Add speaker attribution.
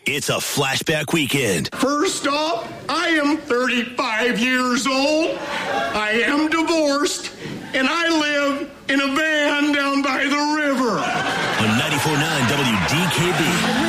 Speaker 1: It's a flashback weekend.
Speaker 2: First off, I am 35 years old. I am divorced, and I live in a van down by the river.
Speaker 1: On 94.9 WDKB.